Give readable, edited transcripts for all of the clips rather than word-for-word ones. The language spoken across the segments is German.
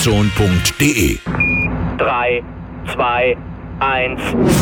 amazon.de. 3, 2, 1.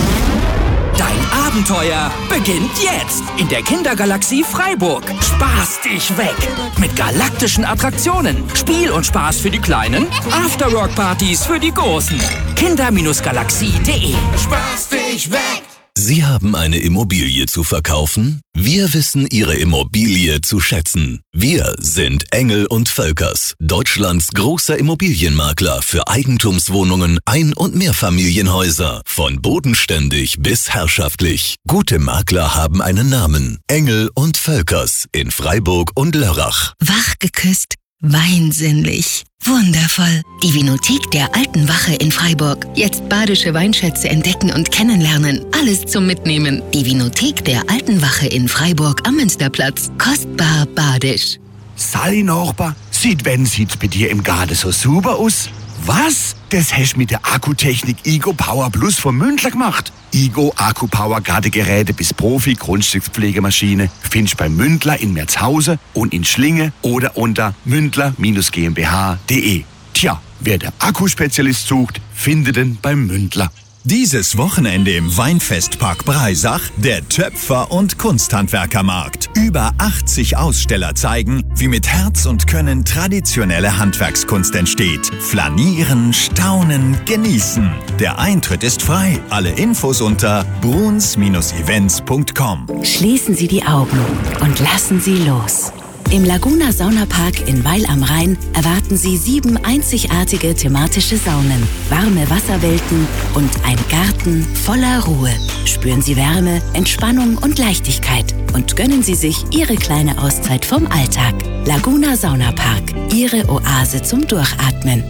Dein Abenteuer beginnt jetzt in der Kindergalaxie Freiburg. Spaß dich weg mit galaktischen Attraktionen, Spiel und Spaß für die Kleinen, Afterwork-Partys für die Großen. Kinder-Galaxie.de. Spaß dich weg! Sie haben eine Immobilie zu verkaufen? Wir wissen Ihre Immobilie zu schätzen. Wir sind Engel & Völkers, Deutschlands großer Immobilienmakler für Eigentumswohnungen, Ein- und Mehrfamilienhäuser. Von bodenständig bis herrschaftlich. Gute Makler haben einen Namen. Engel & Völkers in Freiburg und Lörrach. Wach geküsst, weinsinnlich. Wundervoll. Die Vinothek der Alten Wache in Freiburg. Jetzt badische Weinschätze entdecken und kennenlernen. Alles zum Mitnehmen. Die Vinothek der Alten Wache in Freiburg am Münsterplatz. Kostbar badisch. Sally Nachbar, sieht's bei dir im Garten so super aus? Was? Das hast du mit der Akkutechnik Igo Power Plus vom Mündler gemacht. Igo Akku Power Gartengeräte bis Profi Grundstückspflegemaschine findest bei Mündler in Merzhausen und in Schlinge oder unter mündler-gmbh.de. Tja, wer der Akkuspezialist sucht, findet ihn beim Mündler. Dieses Wochenende im Weinfestpark Breisach der Töpfer- und Kunsthandwerkermarkt. Über 80 Aussteller zeigen, wie mit Herz und Können traditionelle Handwerkskunst entsteht. Flanieren, staunen, genießen. Der Eintritt ist frei. Alle Infos unter bruns-events.com. Schließen Sie die Augen und lassen Sie los. Im Laguna Saunapark in Weil am Rhein erwarten Sie 7 einzigartige thematische Saunen, warme Wasserwelten und ein Garten voller Ruhe. Spüren Sie Wärme, Entspannung und Leichtigkeit und gönnen Sie sich Ihre kleine Auszeit vom Alltag. Laguna Saunapark, Ihre Oase zum Durchatmen.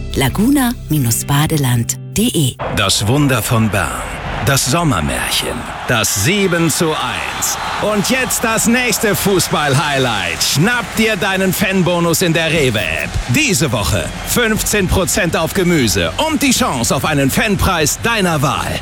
laguna-badeland.de. Das Wunder von Bern. Das Sommermärchen. Das 7:1. Und jetzt das nächste Fußball-Highlight. Schnapp dir deinen Fanbonus in der Rewe-App. Diese Woche 15% auf Gemüse und die Chance auf einen Fanpreis deiner Wahl.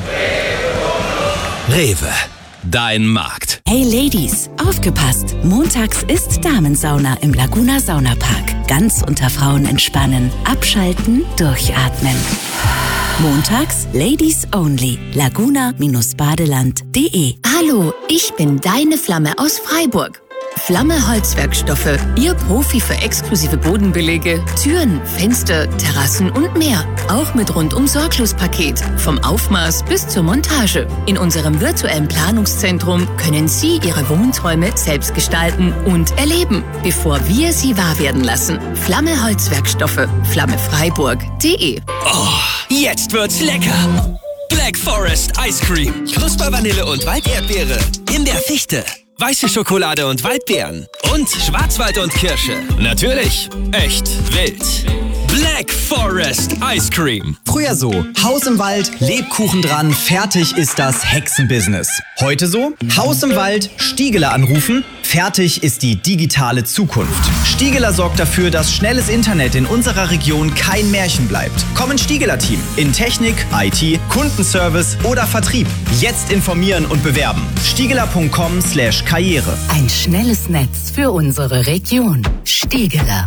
Rewe. Dein Markt. Hey Ladies, aufgepasst! Montags ist Damensauna im Laguna Saunapark. Ganz unter Frauen entspannen, abschalten, durchatmen. Montags Ladies Only. Laguna-badeland.de. Hallo, ich bin deine Flamme aus Freiburg. Flamme Holzwerkstoffe, Ihr Profi für exklusive Bodenbelege, Türen, Fenster, Terrassen und mehr. Auch mit Rundum-Sorglos-Paket, vom Aufmaß bis zur Montage. In unserem virtuellen Planungszentrum können Sie Ihre Wohnträume selbst gestalten und erleben, bevor wir sie wahr werden lassen. Flamme Holzwerkstoffe, flammefreiburg.de. Oh, jetzt wird's lecker. Black Forest Ice Cream. Knusper Vanille und Walderdbeere. In der Fichte. Weiße Schokolade und Waldbeeren. Und Schwarzwald und Kirsche. Natürlich. Echt wild. Black Forest Ice Cream. Früher so, Haus im Wald, Lebkuchen dran, fertig ist das Hexenbusiness. Heute so, Haus im Wald, Stiegeler anrufen, fertig ist die digitale Zukunft. Stiegeler sorgt dafür, dass schnelles Internet in unserer Region kein Märchen bleibt. Komm ins Stiegeler-Team. In Technik, IT, Kundenservice oder Vertrieb. Jetzt informieren und bewerben. stiegeler.com/Karriere. Ein schnelles Netz für unsere Region. Stiegeler.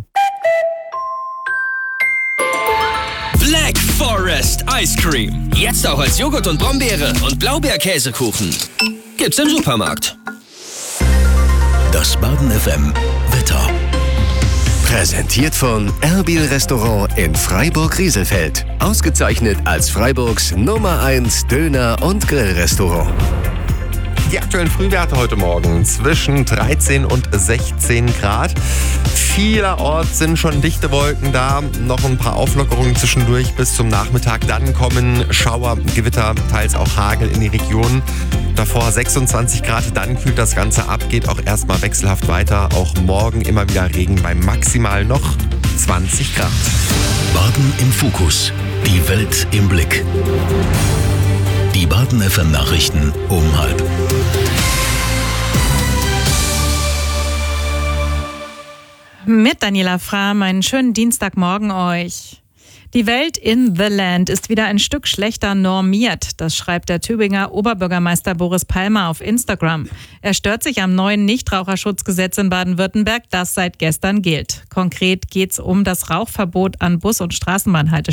Black Forest Ice Cream. Jetzt auch als Joghurt und Brombeere und Blaubeerkäsekuchen. Gibt's im Supermarkt. Das Baden FM Wetter. Präsentiert von Erbil Restaurant in Freiburg-Rieselfeld. Ausgezeichnet als Freiburgs Nummer 1 Döner- und Grillrestaurant. Die aktuellen Frühwerte heute Morgen zwischen 13 und 16 Grad. Vielerorts sind schon dichte Wolken da. Noch ein paar Auflockerungen zwischendurch bis zum Nachmittag. Dann kommen Schauer, Gewitter, teils auch Hagel in die Region. Davor 26 Grad, dann kühlt das Ganze ab. Geht auch erstmal wechselhaft weiter. Auch morgen immer wieder Regen bei maximal noch 20 Grad. Baden im Fokus. Die Welt im Blick. Die Baden FM Nachrichten um 12:30. Mit Daniela Frahm, einen schönen Dienstagmorgen euch. Die Welt in The Land ist wieder ein Stück schlechter normiert. Das schreibt der Tübinger Oberbürgermeister Boris Palmer auf Instagram. Er stört sich am neuen Nichtraucherschutzgesetz in Baden-Württemberg, das seit gestern gilt. Konkret geht es um das Rauchverbot an Bus- und Straßenbahnhaltestellen.